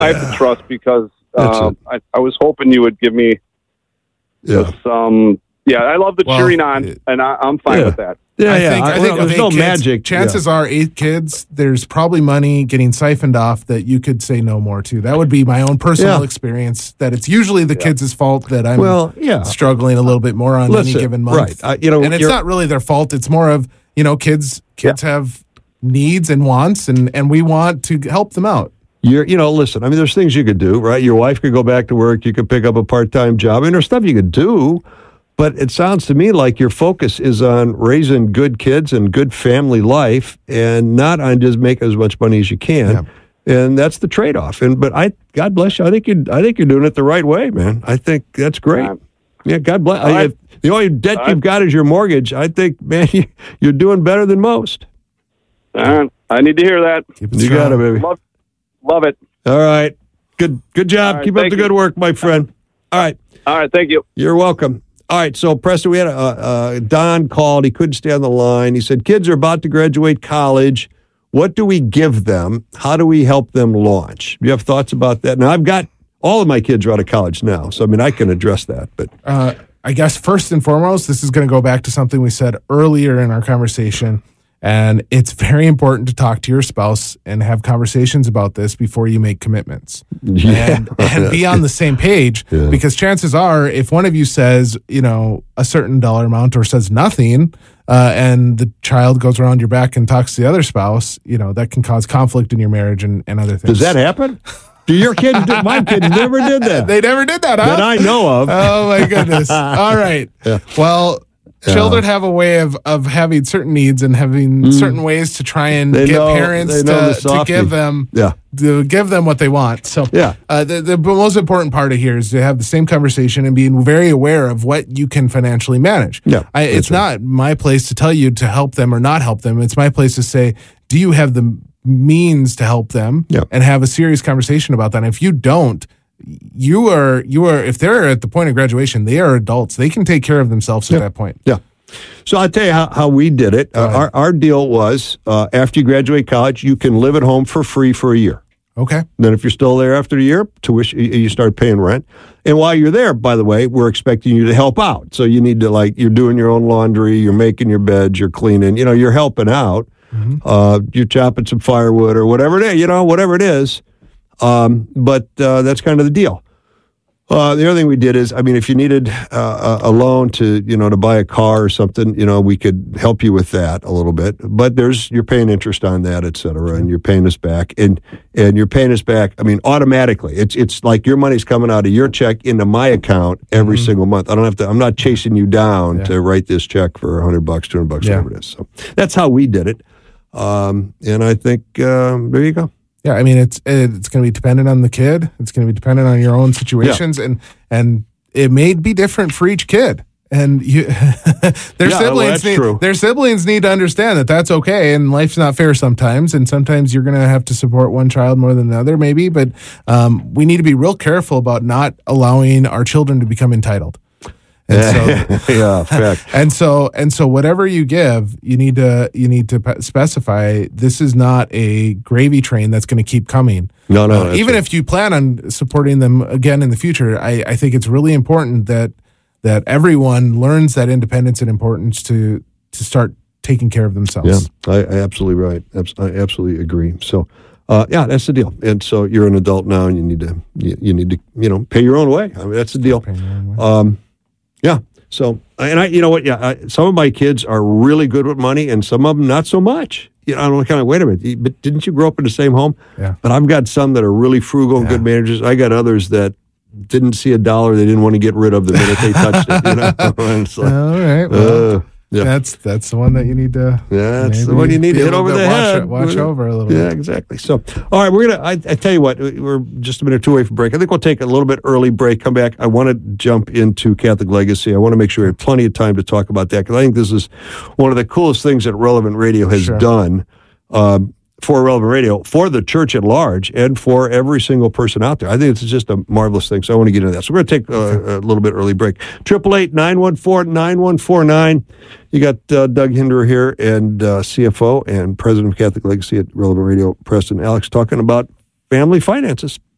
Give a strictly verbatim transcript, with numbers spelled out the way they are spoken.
I have to trust because uh, I, I was hoping you would give me yeah. some. Yeah, I love the Well, cheering on, it, and I, I'm fine yeah. with that. Yeah, I yeah. think, I, I, think well, there's no kids, magic. Chances yeah. are, eight kids, there's probably money getting siphoned off that you could say no more to. That would be my own personal Yeah. experience, that it's usually the Yeah. kids' fault that I'm Well, yeah. struggling a little bit more on Listen, any given month. right. Uh, you know, and it's you're- not really their fault. It's more of, you know, kids kids have needs and wants, and, and we want to help them out. You're, you know, listen, I mean, there's things you could do, right? Your wife could go back to work. You could pick up a part-time job. I mean, there's stuff you could do. But it sounds to me like your focus is on raising good kids and good family life, and not on just making as much money as you can. Yeah. And that's the trade-off. And but I, God bless you. I think you, I think you're doing it the right way, man. I think that's great. Um, yeah, God bless. I, I, if the only debt I, you've got is your mortgage. I think, man, you, you're doing better than most. Uh, I need to hear that. Keep it You strong. got it, baby. Love, love it. All right, good, good job. All right, Keep up the thank good you. work, my friend. All right. All right, thank you. You're welcome. All right, so Preston, we had a, uh, Don called. He couldn't stay on the line. He said, kids are about to graduate college. What do we give them? How do we help them launch? Do you have thoughts about that? Now, I've got all of my kids are out of college now, so I mean, I can address that. But Uh, I guess first and foremost, this is going to go back to something we said earlier in our conversation. And it's very important to talk to your spouse and have conversations about this before you make commitments. Yeah. And, and be on the same page, Yeah. because chances are, if one of you says, you know, a certain dollar amount or says nothing, uh, and the child goes around your back and talks to the other spouse, you know, that can cause conflict in your marriage and, and other things. does that happen? Do your kids do? My kids never did that. They never did that, huh? that I know of. Oh, my goodness. All right. Yeah. Well, children have a way of, of having certain needs and having certain ways to try and They get know- parents they know the to, to softy. give them Yeah. to give them what they want. So Yeah. uh, the, the most important part of here is to have the same conversation and being very aware of what you can financially manage. Yeah, I, it's that's right. not my place to tell you to help them or not help them. It's my place to say, do you have the means to help them? Yeah. And have a serious conversation about that. And if you don't, you are you are if they're at the point of graduation, they are adults. They can take care of themselves at that point. Yeah. So I'll tell you how, how we did it. Uh, our, our deal was uh, after you graduate college, you can live at home for free for a year. Okay. Then if you're still there after a year, tuition, you you start paying rent. And while you're there, by the way, we're expecting you to help out. So you need to, like, you're doing your own laundry, you're making your beds, you're cleaning, you know, you're helping out. Mm-hmm. Uh, you're chopping some firewood or whatever it is, you know, whatever it is. Um, but uh, that's kind of the deal. Uh, the other thing we did is, I mean, if you needed uh, a loan to, you know, to buy a car or something, you know, we could help you with that a little bit. But there's, you're paying interest on that, et cetera, and you're paying us back, and and you're paying us back. I mean, automatically. It's it's like your money's coming out of your check into my account every mm-hmm. single month. I don't have to. I'm not chasing you down yeah. to write this check for a hundred bucks, two hundred bucks, yeah. whatever it is. So that's how we did it, um, and I think um, there you go. Yeah, I mean, it's it's going to be dependent on the kid. It's going to be dependent on your own situations, yeah. and and it may be different for each kid. And you, their yeah, siblings, well, need, true. their siblings need to understand that that's okay, and life's not fair sometimes. And sometimes you're going to have to support one child more than the other, maybe. But um, we need to be real careful about not allowing our children to become entitled. And so, yeah, fact. and so, and so, whatever you give, you need to you need to specify. This is not a gravy train that's going to keep coming. No, no. Uh, even right. if you plan on supporting them again in the future, I, I think it's really important that that everyone learns that independence and importance to to start taking care of themselves. Yeah, I, I absolutely right. I absolutely agree. So. Uh, yeah, that's the deal. And so you're an adult now, and you need to you, you need to you know pay your own way. I mean, that's the deal. Um, yeah. So, and I, you know what? Yeah, I, some of my kids are really good with money, and some of them not so much. You know, I don't kind of wait a minute. But didn't you grow up in the same home? Yeah. But I've got some that are really frugal and yeah. good managers. I got others that didn't see a dollar they didn't want to get rid of the minute they touched it. You know. And it's like, all right. Well, uh, yeah. That's that's the one that you need to. Yeah, that's the one you need to hit over the watch, head. Watch over a little yeah, bit. exactly. So, all right, we're gonna. I, I tell you what, we're just a minute or two away from break. I think we'll take a little bit early break. Come back. I want to jump into Catholic Legacy. I want to make sure we have plenty of time to talk about that, because I think this is one of the coolest things that Relevant Radio has sure. done. Um, for Relevant Radio, for the church at large, and for every single person out there. I think it's just a marvelous thing, so I want to get into that. So we're going to take uh, a little bit early break. eight eight eight, nine one four, nine one four nine. You got uh, Doug Hinderer here, and uh, C F O and President of Catholic Legacy at Relevant Radio, Preston Alex, talking about family finances.